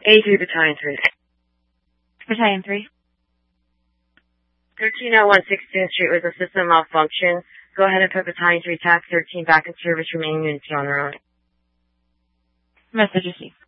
A3 Battalion 3. Battalion 3. 1301 16th Street was a system malfunction. Go ahead and put Battalion 3 TAC 13 back in service, remaining units on their own. Message received.